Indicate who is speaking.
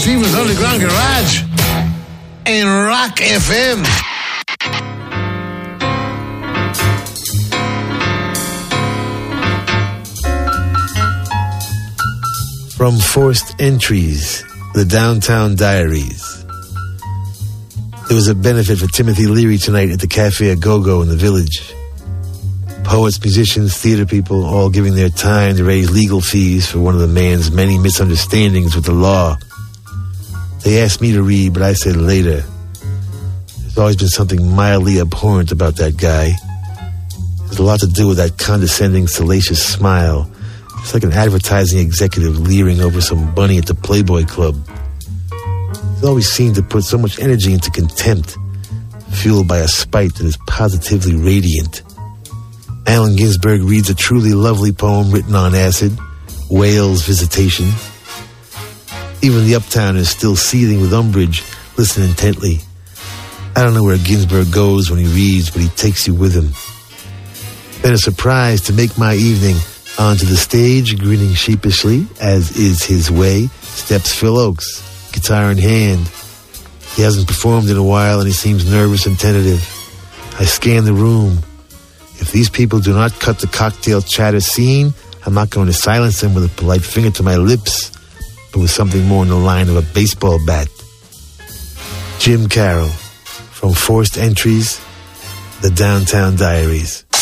Speaker 1: Stevens Underground Garage in Rock FM.
Speaker 2: From Forced Entries, The Downtown Diaries. There was a benefit for Timothy Leary tonight at the Cafe A Go-Go in the Village. Poets, musicians, theater people, all giving their time to raise legal fees for one of the man's many misunderstandings with the law. They asked me to read, but I said later. There's always been something mildly abhorrent about that guy. There's a lot to do with that condescending, salacious smile. It's like an advertising executive leering over some bunny at the Playboy Club. He's always seemed to put so much energy into contempt, fueled by a spite that is positively radiant. Allen Ginsberg reads a truly lovely poem written on acid, Whale's Visitation. Even the uptowners, still seething with umbrage, listen intently. I don't know where Ginsberg goes when he reads, but he takes you with him. Then a surprise to make my evening. Onto the stage, grinning sheepishly, as is his way, steps Phil Oakes, guitar in hand. He hasn't performed in a while and he seems nervous and tentative. I scan the room. If these people do not cut the cocktail chatter scene, I'm not going to silence them with a polite finger to my lips, but with something more in the line of a baseball bat. Jim Carroll, from Forced Entries, The Downtown Diaries.